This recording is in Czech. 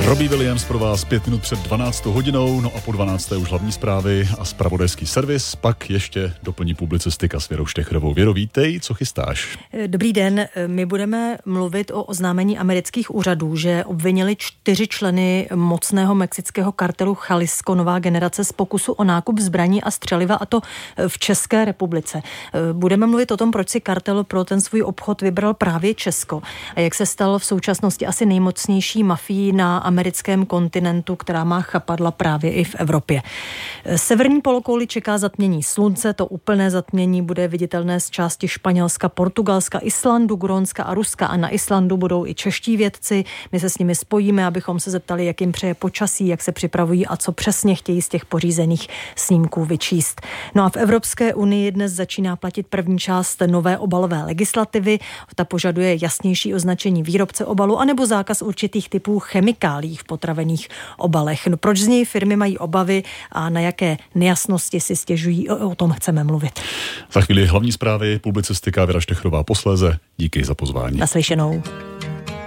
Robbie Williams pro vás 5 minut před 12 hodinou, no a po 12. už hlavní zprávy a zpravodajský servis, pak ještě doplní publicistika s Věrou Štechrovou. Věro, vítej, co chystáš? Dobrý den, my budeme mluvit o oznámení amerických úřadů, že obvinili 4 členy mocného mexického kartelu Jalisco Nová generace z pokusu o nákup zbraní a střeliva, a to v České republice. Budeme mluvit o tom, proč si kartel pro ten svůj obchod vybral právě Česko a jak se stal v současnosti asi nejmocnější mafií na americkém kontinentu, která má chapadla právě i v Evropě. Severní polokouli čeká zatmění slunce, to úplné zatmění bude viditelné z části Španělska, Portugalska, Islandu, Grónska a Ruska, a na Islandu budou i čeští vědci. My se s nimi spojíme, abychom se zeptali, jak jim přeje počasí, jak se připravují a co přesně chtějí z těch pořízených snímků vyčíst. No a v Evropské unii dnes začíná platit první část nové obalové legislativy. Ta požaduje jasnější označení výrobce obalu anebo zákaz určitých typů chemikálí v potravených obalech. No, proč z něj firmy mají obavy a na jaké nejasnosti si stěžují, o tom chceme mluvit. Za chvíli hlavní zprávy, publicistika, Věra Štechrová posléze. Díky za pozvání. Naslyšenou.